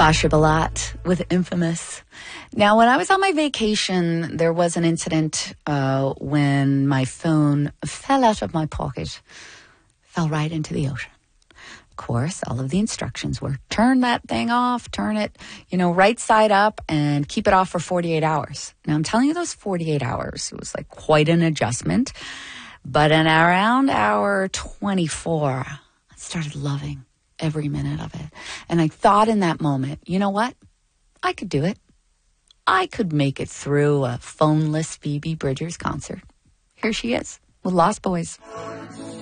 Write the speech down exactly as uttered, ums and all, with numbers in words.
Basha Balat with Infamous. Now, when I was on my vacation, there was an incident uh, when my phone fell out of my pocket, fell right into the ocean. Of course, all of the instructions were turn that thing off, turn it, you know, right side up and keep it off for forty-eight hours. Now, I'm telling you those forty-eight hours, it was like quite an adjustment. But in around hour twenty-four, I started loving every minute of it. And I thought in that moment, you know what? I could do it. I could make it through a phoneless Phoebe Bridgers concert. Here she is with Lost Boys.